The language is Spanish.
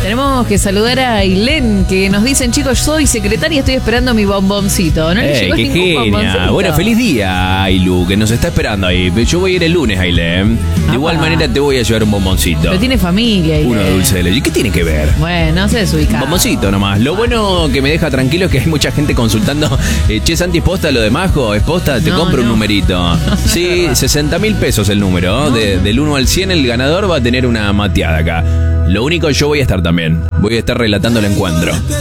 Tenemos que saludar a Ailén, que nos dicen, chicos, soy secretaria y estoy esperando mi bomboncito. No le llegó qué ningún genia. bomboncito. Bueno, feliz día, Ailu, que nos está esperando ahí. Yo voy a ir el lunes, Ailén. De igual manera te voy a llevar un bomboncito. Pero tiene familia. Uno de dulce de leche. ¿Qué tiene que ver? Bueno, no se desubica. Bomboncito nomás. Lo bueno que me deja tranquilo es que hay mucha gente consultando. Che, Santi, ¿es posta lo de Majo? ¿Es posta? Te compro un numerito. Sí, 60.000 pesos el número. Del 1 al 100 el ganador va a tener una mateada acá. Lo único, yo voy a estar también. Voy a estar relatando el encuentro.